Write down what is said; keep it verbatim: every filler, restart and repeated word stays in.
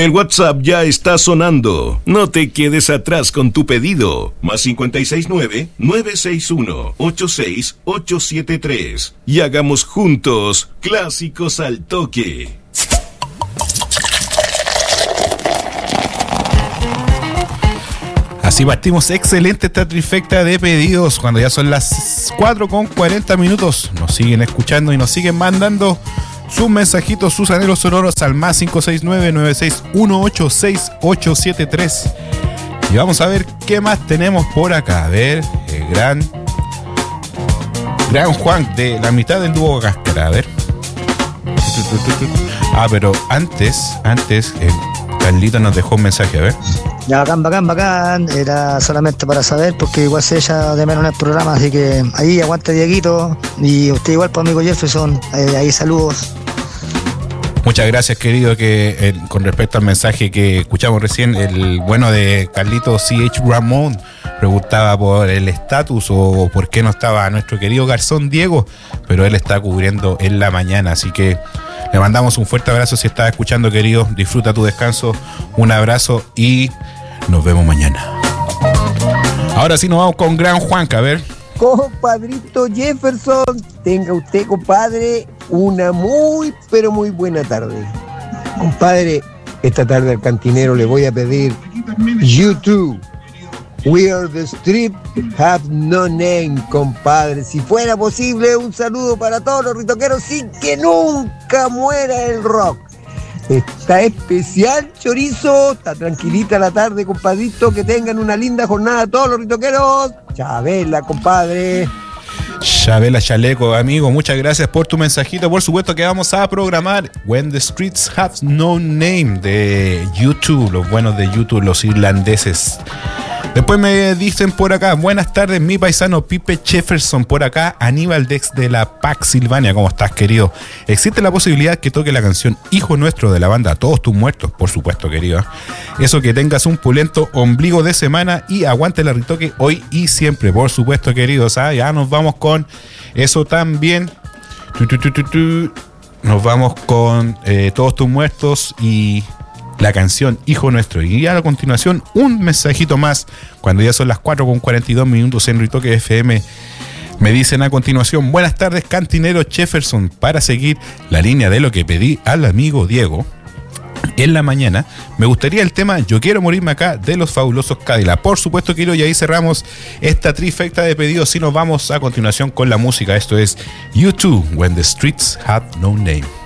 El WhatsApp ya está sonando. No te quedes atrás con tu pedido. Más cinco seis nueve, nueve seis uno, ocho seis ocho siete tres. Y hagamos juntos Clásicos al Toque. Así partimos excelente esta trifecta de pedidos cuando ya son las cuatro con cuarenta minutos. Nos siguen escuchando y nos siguen mandando sus mensajitos, sus anhelos sonoros al más cinco seis nueve, nueve seis uno, ocho seis ocho siete tres. Y vamos a ver qué más tenemos por acá. A ver, el gran Gran Juan de la mitad del dúo Cáscara. A ver. Ah, pero antes, antes, eh, Carlito nos dejó un mensaje, a ver. Ya, bacán, bacán, bacán. Era solamente para saber, porque igual se echa de menos en el programa, así que ahí aguante Dieguito. Y usted igual, pues, amigo Jefferson, eh, ahí saludos. Muchas gracias, querido, que eh, con respecto al mensaje que escuchamos recién, el bueno de Carlito C H Ramón preguntaba por el estatus o por qué no estaba nuestro querido garzón Diego, pero él está cubriendo en la mañana, así que le mandamos un fuerte abrazo si estás escuchando, querido. Disfruta tu descanso, un abrazo y nos vemos mañana. Ahora sí nos vamos con Gran Juanca, a ver. Compadrito Jefferson, tenga usted, compadre, una muy, pero muy buena tarde. Compadre, esta tarde al cantinero le voy a pedir YouTube. We are the street, have no name, compadre. Si fuera posible, un saludo para todos los ritoqueros sin que nunca muera el rock. Está especial, chorizo. Está tranquilita la tarde, compadrito. Que tengan una linda jornada todos los ritoqueros. Chabela, compadre. Chabela Chaleco, amigo, muchas gracias por tu mensajito. Por supuesto que vamos a programar When the Streets Have No Name de YouTube, los buenos de YouTube, los irlandeses. Después me dicen por acá, buenas tardes, mi paisano Pipe Jefferson, por acá, Aníbal Dex de la P A C Silvania, ¿cómo estás, querido? ¿Existe la posibilidad que toque la canción Hijo Nuestro de la banda Todos Tus Muertos? Por supuesto, querido. Eso, que tengas un pulento ombligo de semana y aguante la ritoque hoy y siempre, por supuesto, queridos. ¿Ah? Ya nos vamos con eso también. Tu, tu, tu, tu, tu. Nos vamos con eh, Todos Tus Muertos y la canción Hijo Nuestro. Y a continuación un mensajito más cuando ya son las cuatro con cuarenta y dos minutos en Ritoque F M. Me dicen a continuación, buenas tardes, cantinero Jefferson, para seguir la línea de lo que pedí al amigo Diego en la mañana. Me gustaría el tema Yo Quiero Morirme Acá de los Fabulosos Cadillacs. Por supuesto, quiero, y ahí cerramos esta trifecta de pedidos y nos vamos a continuación con la música. Esto es YouTube, When the Streets Have No Name.